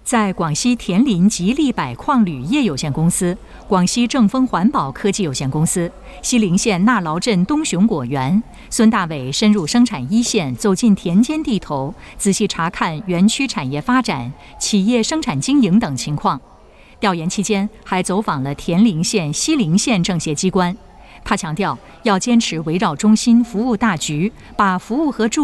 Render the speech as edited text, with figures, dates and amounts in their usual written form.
在广西田林吉利柏矿铝业有限公司、广西正丰环保科技有限公司、西陵县纳劳镇东雄果园，孙大伟深入生产一线，走进田间地头，仔细查看园区产业发展、企业生产经营等情况。调研期间，还走访了田陵县、西陵县政协机关。他强调，要坚持围绕中心服务大局，把服务和助